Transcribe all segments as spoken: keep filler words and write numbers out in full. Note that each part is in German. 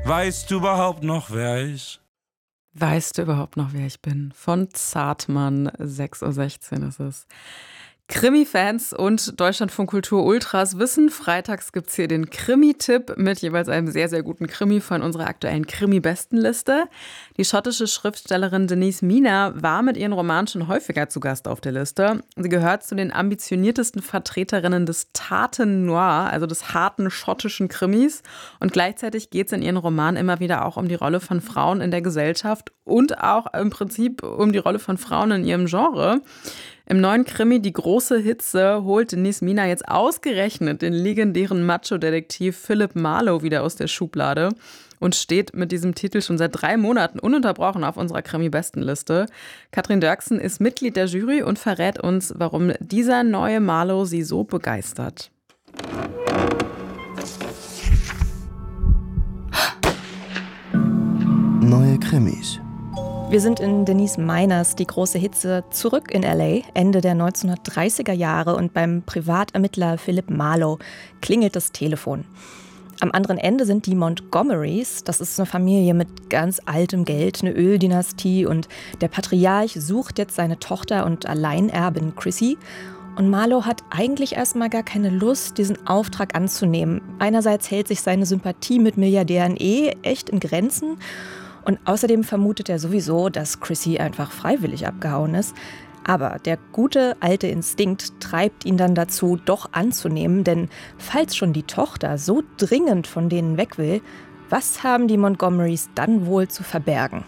Weißt du überhaupt noch, wer ich? Weißt du überhaupt noch, wer ich bin? Von Zartmann, sechs Uhr sechzehn ist es. Krimi-Fans und Deutschlandfunk Kultur Ultras wissen, freitags gibt's hier den Krimi-Tipp mit jeweils einem sehr, sehr guten Krimi von unserer aktuellen Krimi-Bestenliste. Die schottische Schriftstellerin Denise Mina war mit ihren Romanen schon häufiger zu Gast auf der Liste. Sie gehört zu den ambitioniertesten Vertreterinnen des Taten Noir, also des harten schottischen Krimis. Und gleichzeitig geht's in ihren Romanen immer wieder auch um die Rolle von Frauen in der Gesellschaft und auch im Prinzip um die Rolle von Frauen in ihrem Genre. Im neuen Krimi Die große Hitze holt Denise Mina jetzt ausgerechnet den legendären Macho-Detektiv Philip Marlowe wieder aus der Schublade und steht mit diesem Titel schon seit drei Monaten ununterbrochen auf unserer Krimi-Bestenliste. Katrin Dörksen ist Mitglied der Jury und verrät uns, warum dieser neue Marlowe sie so begeistert. Neue Krimis. Wir sind in Denise Miners Die große Hitze zurück in L A, Ende der neunzehnhundertdreißiger Jahre, und beim Privatermittler Philip Marlowe klingelt das Telefon. Am anderen Ende sind die Montgomerys. Das ist eine Familie mit ganz altem Geld, eine Öldynastie, und der Patriarch sucht jetzt seine Tochter und Alleinerbin Chrissy. Und Marlowe hat eigentlich erstmal gar keine Lust, diesen Auftrag anzunehmen. Einerseits hält sich seine Sympathie mit Milliardären eh echt in Grenzen. Und außerdem vermutet er sowieso, dass Chrissy einfach freiwillig abgehauen ist. Aber der gute alte Instinkt treibt ihn dann dazu, doch anzunehmen. Denn falls schon die Tochter so dringend von denen weg will, was haben die Montgomerys dann wohl zu verbergen?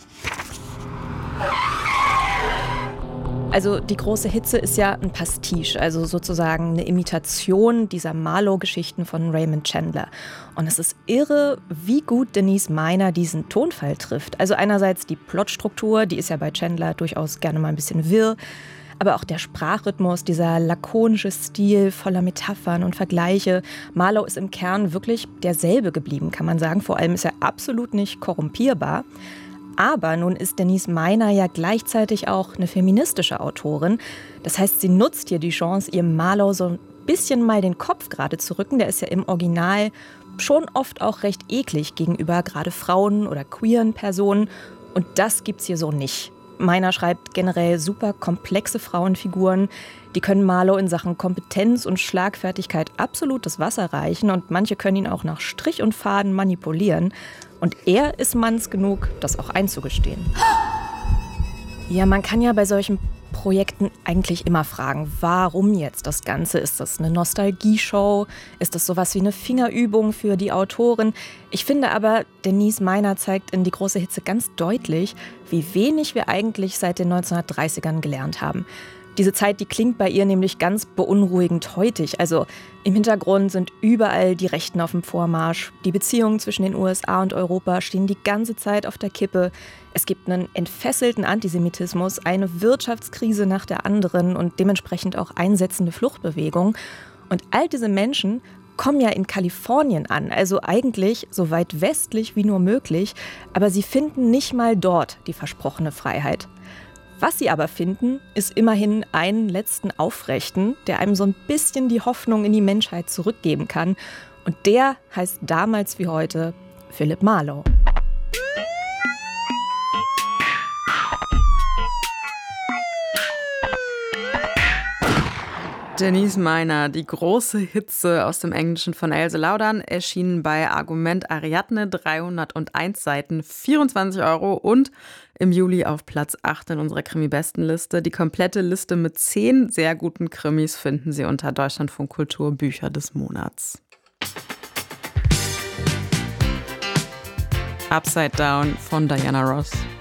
Also die große Hitze ist ja ein Pastiche, also sozusagen eine Imitation dieser Marlowe-Geschichten von Raymond Chandler. Und es ist irre, wie gut Denise Miner diesen Tonfall trifft. Also einerseits die Plotstruktur, die ist ja bei Chandler durchaus gerne mal ein bisschen wirr, aber auch der Sprachrhythmus, dieser lakonische Stil voller Metaphern und Vergleiche. Marlowe ist im Kern wirklich derselbe geblieben, kann man sagen. Vor allem ist er absolut nicht korrumpierbar. Aber nun ist Denise Miner ja gleichzeitig auch eine feministische Autorin. Das heißt, sie nutzt hier die Chance, ihrem Marlowe so ein bisschen mal den Kopf gerade zu rücken. Der ist ja im Original schon oft auch recht eklig gegenüber gerade Frauen oder queeren Personen. Und das gibt's hier so nicht. Miner schreibt generell super komplexe Frauenfiguren. Die können Marlowe in Sachen Kompetenz und Schlagfertigkeit absolut das Wasser reichen. Und manche können ihn auch nach Strich und Faden manipulieren. Und er ist manns genug, das auch einzugestehen. Ja, man kann ja bei solchen Projekten eigentlich immer fragen, warum jetzt das Ganze? Ist das eine Nostalgieshow? Ist das sowas wie eine Fingerübung für die Autorin? Ich finde aber, Denise Miner zeigt in Die große Hitze ganz deutlich, wie wenig wir eigentlich seit den neunzehnhundertdreißigern gelernt haben. Diese Zeit, die klingt bei ihr nämlich ganz beunruhigend heutig. Also im Hintergrund sind überall die Rechten auf dem Vormarsch. Die Beziehungen zwischen den U S A und Europa stehen die ganze Zeit auf der Kippe. Es gibt einen entfesselten Antisemitismus, eine Wirtschaftskrise nach der anderen und dementsprechend auch einsetzende Fluchtbewegungen. Und all diese Menschen kommen ja in Kalifornien an, also eigentlich so weit westlich wie nur möglich. Aber sie finden nicht mal dort die versprochene Freiheit. Was sie aber finden, ist immerhin einen letzten Aufrechten, der einem so ein bisschen die Hoffnung in die Menschheit zurückgeben kann. Und der heißt damals wie heute Philip Marlowe. Denise Miner, Die große Hitze aus dem Englischen von Else Laudern, erschienen bei Argument Ariadne, dreihunderteins Seiten, vierundzwanzig Euro und im Juli auf Platz acht in unserer Krimi-Bestenliste. Die komplette Liste mit zehn sehr guten Krimis finden Sie unter Deutschlandfunk Kultur Bücher des Monats. Upside Down von Diana Ross.